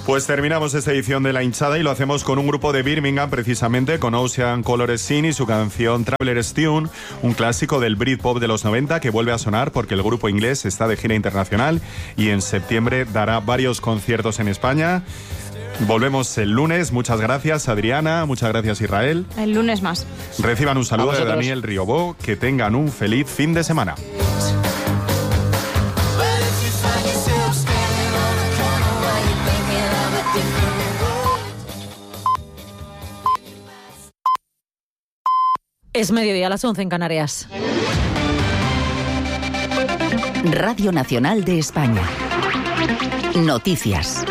Pues terminamos esta edición de La Hinchada y lo hacemos con un grupo de Birmingham, precisamente, con Ocean Color Scene y su canción Traveler's Tune, un clásico del Britpop de los 90 que vuelve a sonar porque el grupo inglés está de gira internacional y en septiembre dará varios conciertos en España. Volvemos el lunes. Muchas gracias, Adriana. Muchas gracias, Israel. El lunes más. Reciban un saludo de Daniel Riobó. Que tengan un feliz fin de semana. Es mediodía, a las 11 en Canarias. Radio Nacional de España. Noticias.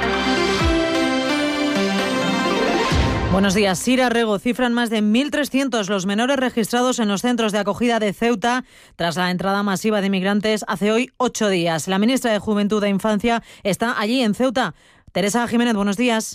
Buenos días. Sira Rego, cifran más de 1.300 los menores registrados en los centros de acogida de Ceuta tras la entrada masiva de migrantes hace hoy 8 días. La ministra de Juventud e Infancia está allí en Ceuta. Teresa Jiménez, buenos días.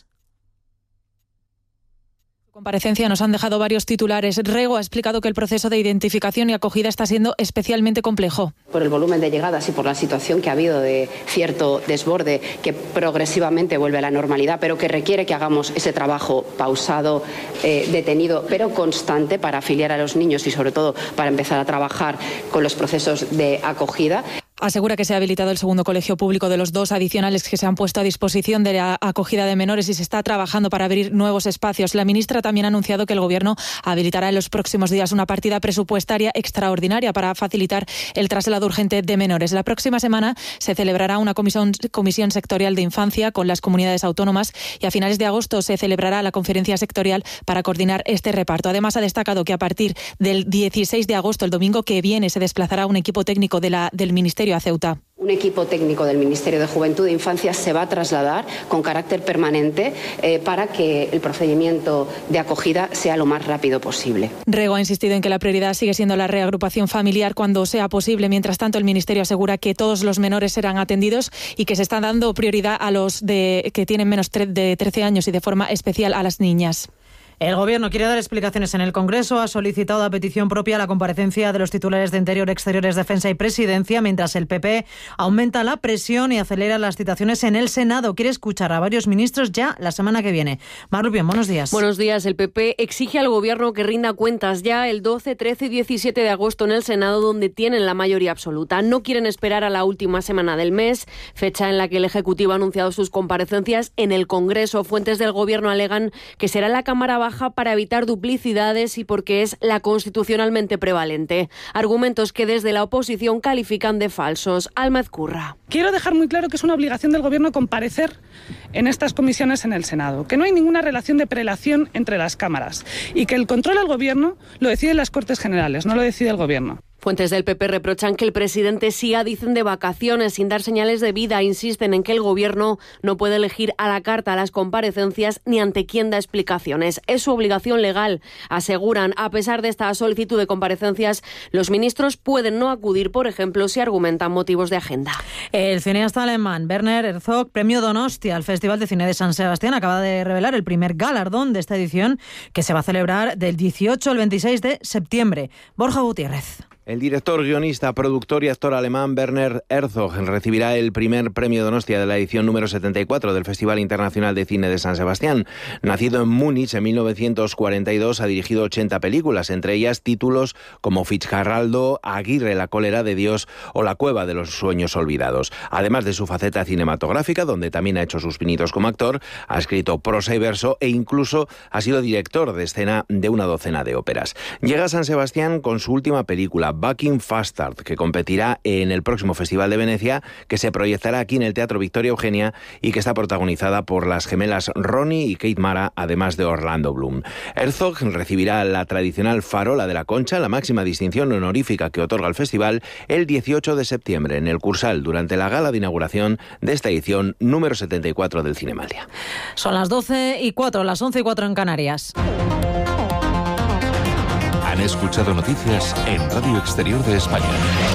Comparecencia nos han dejado varios titulares. Rego ha explicado que el proceso de identificación y acogida está siendo especialmente complejo. Por el volumen de llegadas y por la situación que ha habido de cierto desborde que progresivamente vuelve a la normalidad, pero que requiere que hagamos ese trabajo pausado, detenido, pero constante para afiliar a los niños y sobre todo para empezar a trabajar con los procesos de acogida. Asegura que se ha habilitado el segundo colegio público de los 2 adicionales que se han puesto a disposición de la acogida de menores y se está trabajando para abrir nuevos espacios. La ministra también ha anunciado que el Gobierno habilitará en los próximos días una partida presupuestaria extraordinaria para facilitar el traslado urgente de menores. La próxima semana se celebrará una comisión sectorial de infancia con las comunidades autónomas y a finales de agosto se celebrará la conferencia sectorial para coordinar este reparto. Además, ha destacado que a partir del 16 de agosto, el domingo que viene, se desplazará un equipo técnico del Ministerio a Ceuta. Un equipo técnico del Ministerio de Juventud e Infancia se va a trasladar con carácter permanente para que el procedimiento de acogida sea lo más rápido posible. Rego ha insistido en que la prioridad sigue siendo la reagrupación familiar cuando sea posible. Mientras tanto, el Ministerio asegura que todos los menores serán atendidos y que se está dando prioridad a los que tienen menos de 13 años y de forma especial a las niñas. El Gobierno quiere dar explicaciones en el Congreso. Ha solicitado a petición propia la comparecencia de los titulares de Interior, Exteriores, Defensa y Presidencia, mientras el PP aumenta la presión y acelera las citaciones en el Senado. Quiere escuchar a varios ministros ya la semana que viene. Mar Rubión, buenos días. Buenos días. El PP exige al Gobierno que rinda cuentas ya el 12, 13 y 17 de agosto en el Senado, donde tienen la mayoría absoluta. No quieren esperar a la última semana del mes, fecha en la que el Ejecutivo ha anunciado sus comparecencias en el Congreso. Fuentes del Gobierno alegan que será la Cámara Baja para evitar duplicidades y porque es la constitucionalmente prevalente. Argumentos que desde la oposición califican de falsos. Alma Ezcurra. Quiero dejar muy claro que es una obligación del Gobierno comparecer en estas comisiones en el Senado, que no hay ninguna relación de prelación entre las cámaras y que el control al Gobierno lo deciden las Cortes Generales, no lo decide el Gobierno. Fuentes del PP reprochan que el presidente siga, dicen, de vacaciones sin dar señales de vida. Insisten en que el Gobierno no puede elegir a la carta las comparecencias ni ante quién da explicaciones. Es su obligación legal, aseguran. A pesar de esta solicitud de comparecencias, los ministros pueden no acudir, por ejemplo, si argumentan motivos de agenda. El cineasta alemán Werner Herzog, premio Donostia al Festival de Cine de San Sebastián, acaba de revelar el primer galardón de esta edición, que se va a celebrar del 18 al 26 de septiembre. Borja Gutiérrez. El director, guionista, productor y actor alemán Werner Herzog recibirá el primer premio Donostia de la edición número 74 del Festival Internacional de Cine de San Sebastián. Nacido en Múnich en 1942, ha dirigido 80 películas, entre ellas títulos como Fitzcarraldo, Aguirre, La cólera de Dios o La cueva de los sueños olvidados. Además de su faceta cinematográfica, donde también ha hecho sus pinitos como actor, ha escrito prosa y verso e incluso ha sido director de escena de una docena de óperas. Llega a San Sebastián con su última película, Bucking Fastard, que competirá en el próximo Festival de Venecia, que se proyectará aquí en el Teatro Victoria Eugenia y que está protagonizada por las gemelas Ronnie y Kate Mara, además de Orlando Bloom. Herzog recibirá la tradicional Farola de la Concha, la máxima distinción honorífica que otorga el festival, el 18 de septiembre en el Cursal, durante la gala de inauguración de esta edición número 74 del Cinemaldia. Son las 12:04, las 11:04 en Canarias. Han escuchado noticias en Radio Exterior de España.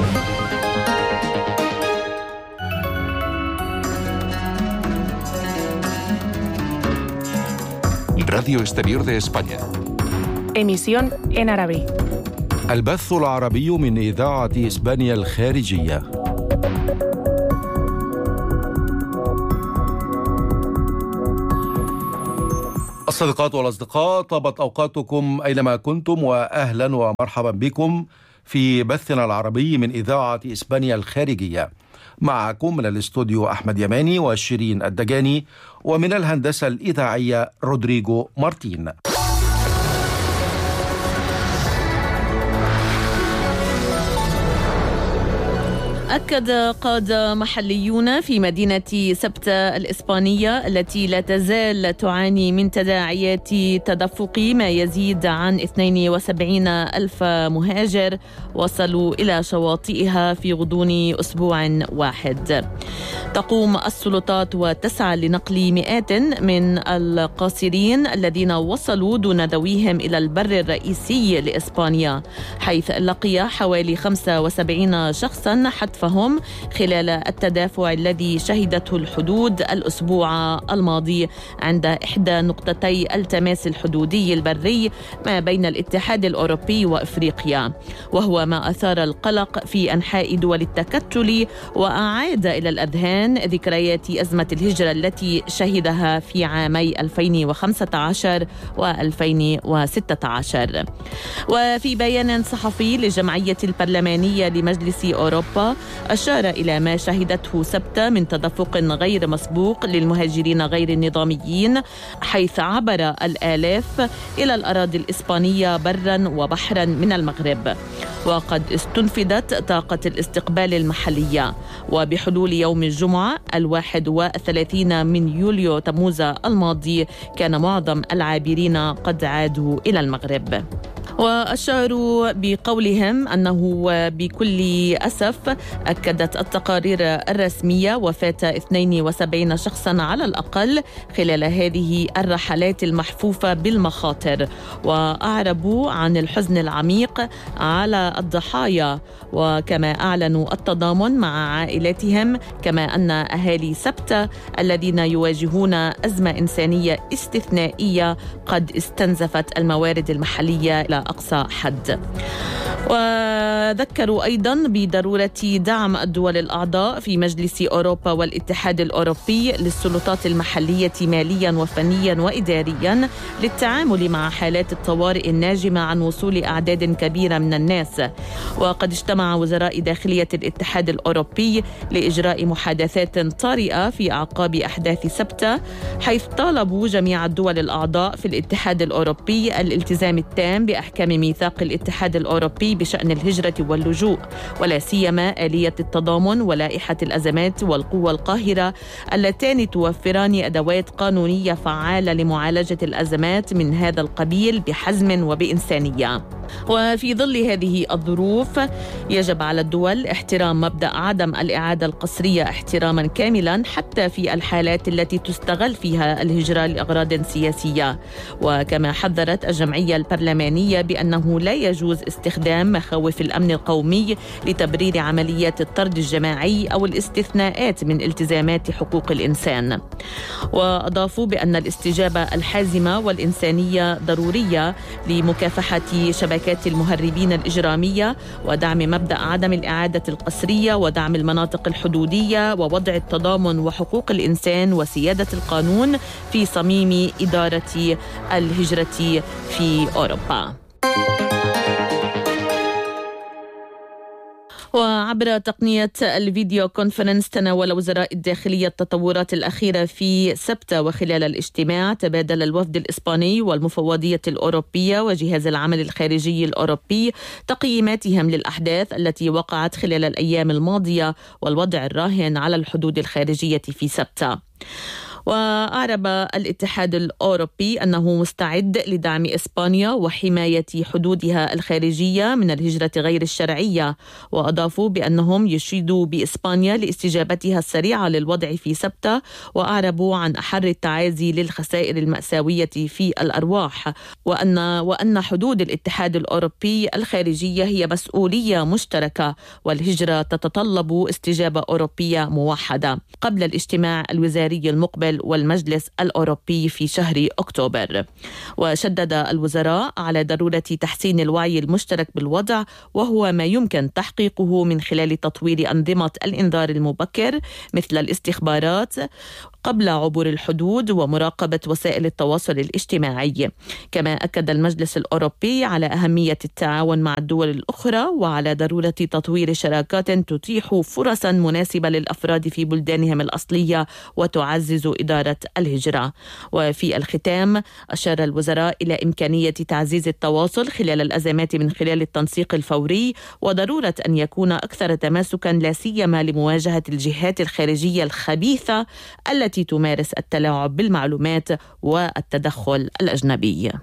Radio Exterior de España. Emisión en árabe. البث العربي من إذاعة إسبانيا الخارجية. الصديقات والأصدقاء، طابت أوقاتكم أينما كنتم، وأهلا ومرحبا بكم في بثنا العربي من إذاعة إسبانيا الخارجية. معكم من الاستوديو أحمد يماني وشيرين الدجاني، ومن الهندسة الإذاعية رودريجو مارتين. أكد قادة محليون في مدينة سبتة الإسبانية التي لا تزال تعاني من تداعيات تدفق ما يزيد عن 72 ألف مهاجر وصلوا إلى شواطئها في غضون أسبوع واحد. تقوم السلطات وتسعى لنقل مئات من القاصرين الذين وصلوا دون ذويهم إلى البر الرئيسي لإسبانيا، حيث لقي حوالي 75 شخصا حتفهم خلال التدافع الذي شهدته الحدود الأسبوع الماضي عند إحدى نقطتي التماس الحدودي البري ما بين الاتحاد الأوروبي وإفريقيا، وهو ما أثار القلق في أنحاء دول التكتل وأعاد إلى الأذهان ذكريات أزمة الهجرة التي شهدها في عامي 2015 و2016. وفي بيان صحفي للجمعية البرلمانية لمجلس أوروبا أشار إلى ما شهدته سبتة من تدفق غير مسبوق للمهاجرين غير النظاميين، حيث عبر الآلاف إلى الأراضي الإسبانية برا وبحرا من المغرب، وقد استنفدت طاقة الاستقبال المحلية. وبحلول يوم الجمعة 31 من يوليو تموز الماضي كان معظم العابرين قد عادوا إلى المغرب. وأشاروا بقولهم أنه بكل أسف أكدت التقارير الرسمية وفاة 72 شخصا على الأقل خلال هذه الرحلات المحفوفة بالمخاطر، وأعربوا عن الحزن العميق على الضحايا، وكما أعلنوا التضامن مع عائلاتهم، كما أن أهالي سبتة الذين يواجهون أزمة إنسانية استثنائية قد استنزفت الموارد المحلية إلى أقصى حد. وذكروا أيضا بضرورة دعم الدول الأعضاء في مجلس أوروبا والاتحاد الأوروبي للسلطات المحلية ماليا وفنيا وإداريا للتعامل مع حالات الطوارئ الناجمة عن وصول أعداد كبيرة من الناس. وقد اجتمع وزراء داخلية الاتحاد الأوروبي لإجراء محادثات طارئة في أعقاب أحداث سبتة، حيث طالبوا جميع الدول الأعضاء في الاتحاد الأوروبي الالتزام التام بأحكام ميثاق الاتحاد الأوروبي بشأن الهجرة واللجوء، ولا سيما آلية التضامن ولائحة الأزمات والقوة القاهرة اللتان توفران أدوات قانونية فعالة لمعالجة الأزمات من هذا القبيل بحزم وبإنسانية. وفي ظل هذه الظروف يجب على الدول احترام مبدأ عدم الإعادة القسرية احتراما كاملا حتى في الحالات التي تستغل فيها الهجرة لأغراض سياسية. وكما حذرت الجمعية البرلمانية بأنه لا يجوز استخدام مخاوف الأمن القومي لتبرير عمليات الطرد الجماعي أو الاستثناءات من التزامات حقوق الإنسان. وأضافوا بأن الاستجابة الحازمة والإنسانية ضرورية لمكافحة شبكات المهربين الإجرامية ودعم مبدأ عدم الإعادة القسرية ودعم المناطق الحدودية ووضع التضامن وحقوق الإنسان وسيادة القانون في صميم إدارة الهجرة في أوروبا. وعبر تقنية الفيديو كونفرنس تناول وزراء الداخلية التطورات الأخيرة في سبتة، وخلال الاجتماع تبادل الوفد الإسباني والمفوضية الأوروبية وجهاز العمل الخارجي الأوروبي تقييماتهم للأحداث التي وقعت خلال الأيام الماضية والوضع الراهن على الحدود الخارجية في سبتة. وأعرب الاتحاد الأوروبي أنه مستعد لدعم إسبانيا وحماية حدودها الخارجية من الهجرة غير الشرعية، وأضافوا بأنهم يشيدوا بإسبانيا لاستجابتها السريعة للوضع في سبتة، وأعربوا عن أحر التعازي للخسائر المأساوية في الأرواح، وأن حدود الاتحاد الأوروبي الخارجية هي مسؤولية مشتركة، والهجرة تتطلب استجابة أوروبية موحدة. قبل الاجتماع الوزاري المقبل والمجلس الأوروبي في شهر أكتوبر. وشدد الوزراء على ضرورة تحسين الوعي المشترك بالوضع، وهو ما يمكن تحقيقه من خلال تطوير أنظمة الإنذار المبكر مثل الاستخبارات قبل عبور الحدود ومراقبة وسائل التواصل الاجتماعي. كما أكد المجلس الأوروبي على أهمية التعاون مع الدول الأخرى وعلى ضرورة تطوير شراكات تتيح فرصا مناسبة للأفراد في بلدانهم الأصلية وتعزز إدارة الهجرة. وفي الختام أشار الوزراء إلى إمكانية تعزيز التواصل خلال الأزمات من خلال التنسيق الفوري وضرورة أن يكون أكثر تماسكا لا سيما لمواجهة الجهات الخارجية الخبيثة التي تمارس التلاعب بالمعلومات والتدخل الأجنبي.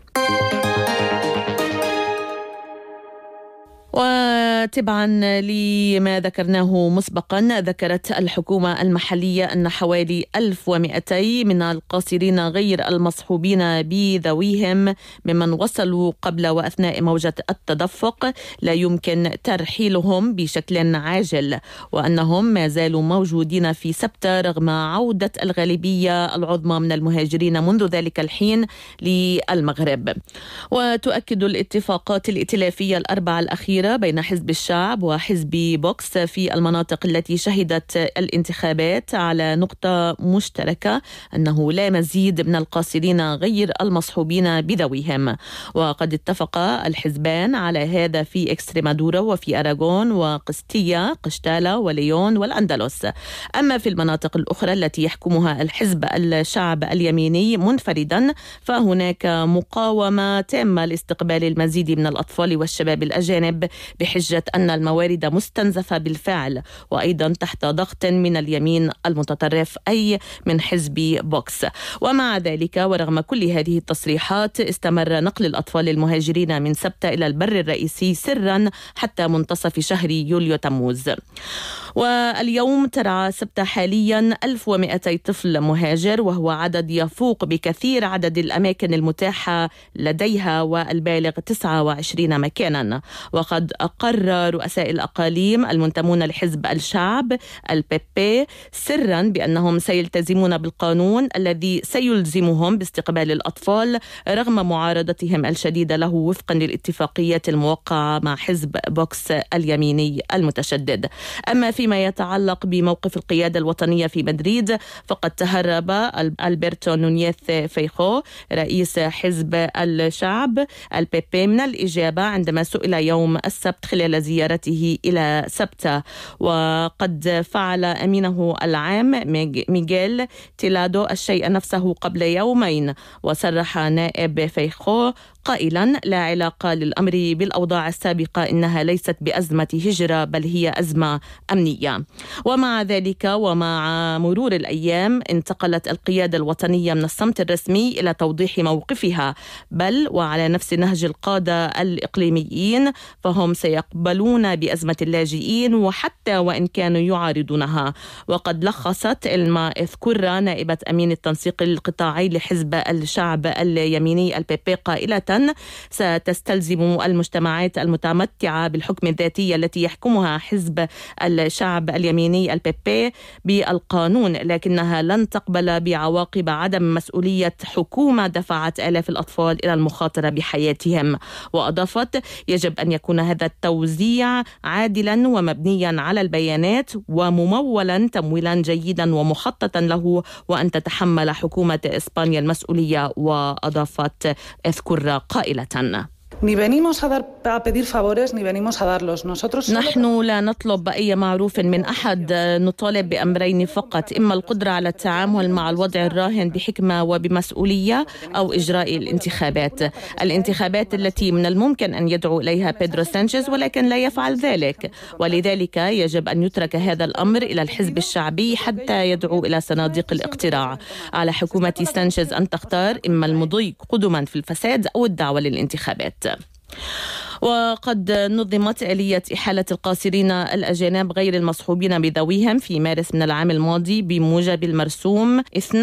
وتبعا لما ذكرناه مسبقا، ذكرت الحكومة المحلية أن حوالي 1200 من القاصرين غير المصحوبين بذويهم ممن وصلوا قبل وأثناء موجة التدفق لا يمكن ترحيلهم بشكل عاجل، وأنهم ما زالوا موجودين في سبتة رغم عودة الغالبية العظمى من المهاجرين منذ ذلك الحين للمغرب. وتؤكد الاتفاقات الائتلافية الأربعة الأخيرة بين حزب الشعب وحزب بوكس في المناطق التي شهدت الانتخابات على نقطة مشتركة، أنه لا مزيد من القاصرين غير المصحوبين بذويهم. وقد اتفق الحزبان على هذا في إكستريمادورا وفي أراغون وقستية قشتالة وليون والأندلس. أما في المناطق الأخرى التي يحكمها الحزب الشعب اليميني منفردا فهناك مقاومة تامة لاستقبال المزيد من الأطفال والشباب الأجانب بحجة أن الموارد مستنزفة بالفعل، وأيضا تحت ضغط من اليمين المتطرف أي من حزب بوكس. ومع ذلك ورغم كل هذه التصريحات استمر نقل الأطفال المهاجرين من سبتة إلى البر الرئيسي سرا حتى منتصف شهر يوليو تموز. واليوم ترعى سبتة حاليا 1200 طفل مهاجر، وهو عدد يفوق بكثير عدد الأماكن المتاحة لديها والبالغ 29 مكانا. وقد أقر رؤساء الأقاليم المنتمون لحزب الشعب البيبي سرا بأنهم سيلتزمون بالقانون الذي سيلزمهم باستقبال الأطفال رغم معارضتهم الشديدة له وفقا للاتفاقيات الموقعة مع حزب بوكس اليميني المتشدد. أما فيما يتعلق بموقف القيادة الوطنية في مدريد فقد تهرب ألبرتو نونييز فيخو رئيس حزب الشعب البيبي من الإجابة عندما سئل يوم السبت خلال زيارته إلى سبتة. وقد فعل أمينه العام ميغيل تيلادو الشيء نفسه قبل يومين، وصرح نائب فيخو قائلا لا علاقة للأمر بالأوضاع السابقة، إنها ليست بأزمة هجرة بل هي أزمة أمنية. ومع ذلك ومع مرور الأيام انتقلت القيادة الوطنية من الصمت الرسمي إلى توضيح موقفها، بل وعلى نفس نهج القادة الإقليميين فهم سيقبلون بأزمة اللاجئين وحتى وإن كانوا يعارضونها. وقد لخصت إلما إذكرة نائبة أمين التنسيق القطاعي لحزب الشعب اليميني البيبي قائلة ستستلزم المجتمعات المتمتعة بالحكم الذاتي التي يحكمها حزب الشعب اليميني البيبي بالقانون، لكنها لن تقبل بعواقب عدم مسؤولية حكومة دفعت آلاف الأطفال إلى المخاطرة بحياتهم. وأضافت يجب أن يكون هذا التوزيع عادلا ومبنيا على البيانات وممولا تمويلا جيدا ومخططا له، وأن تتحمل حكومة إسبانيا المسؤولية. وأضافت اذكر قائلة نحن لا نطلب أي معروف من أحد، نطالب بأمرين فقط: إما القدرة على التعامل مع الوضع الراهن بحكمة وبمسؤولية أو إجراء الانتخابات التي من الممكن أن يدعو إليها بيدرو سانشيز ولكن لا يفعل ذلك. ولذلك يجب أن يترك هذا الأمر إلى الحزب الشعبي حتى يدعو إلى صناديق الاقتراع. على حكومة سانشيز أن تختار إما المضي قدما في الفساد أو الدعوة للانتخابات. وقد نظمت آلية إحالة القاصرين الأجانب غير المصحوبين بذويهم في مارس من العام الماضي بموجب المرسوم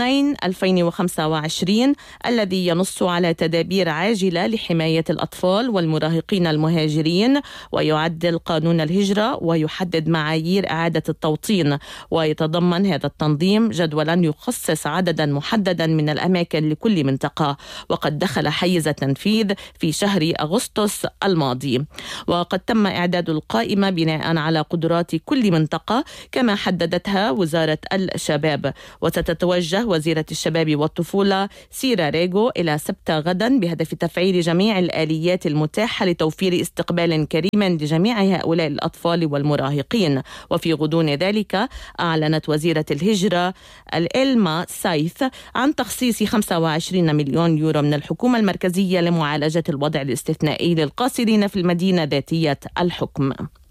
2/2025 الذي ينص على تدابير عاجلة لحماية الأطفال والمراهقين المهاجرين، ويعدل قانون الهجرة ويحدد معايير إعادة التوطين. ويتضمن هذا التنظيم جدولا يخصص عددا محددا من الأماكن لكل منطقة، وقد دخل حيز التنفيذ في شهر أغسطس الماضي. الماضي. وقد تم إعداد القائمة بناء على قدرات كل منطقة كما حددتها وزارة الشباب. وستتوجه وزيرة الشباب والطفولة سيرا ريغو إلى سبتة غدا بهدف تفعيل جميع الآليات المتاحة لتوفير استقبال كريم لجميع هؤلاء الأطفال والمراهقين. وفي غضون ذلك أعلنت وزيرة الهجرة الإلما سايث عن تخصيص 25 مليون يورو من الحكومة المركزية لمعالجة الوضع الاستثنائي للقاصرين في المدينة ذاتية الحكم.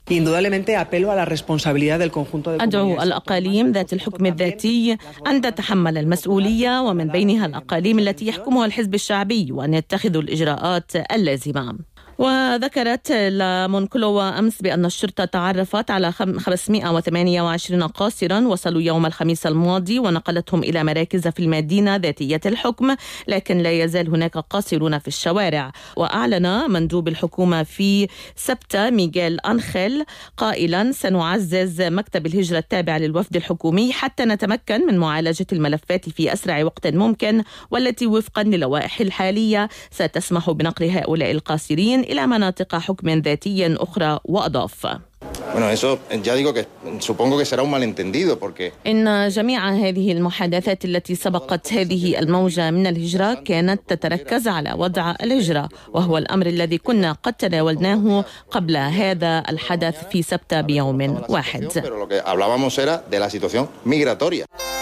أدعو الأقاليم ذات الحكم الذاتي أن تتحمل المسؤولية، ومن بينها الأقاليم التي يحكمها الحزب الشعبي، وأن يتخذوا الإجراءات اللازمة. وذكرت لامونكلوا أمس بأن الشرطة تعرفت على 528 قاصرا وصلوا يوم الخميس الماضي ونقلتهم إلى مراكز في المدينة ذاتية الحكم، لكن لا يزال هناك قاصرون في الشوارع. وأعلن مندوب الحكومة في سبتة ميغيل أنخيل قائلا: سنعزز مكتب الهجرة التابع للوفد الحكومي حتى نتمكن من معالجة الملفات في أسرع وقت ممكن، والتي وفقا للوائح الحالية ستسمح بنقل هؤلاء القاصرين إلى مناطق حكم ذاتي أخرى. وأضاف: إن جميع هذه المحادثات التي سبقت هذه الموجة من الهجرة كانت تتركز على وضع الهجرة، وهو الأمر الذي كنا قد تناولناه قبل هذا الحدث في سبتة بيوم واحد.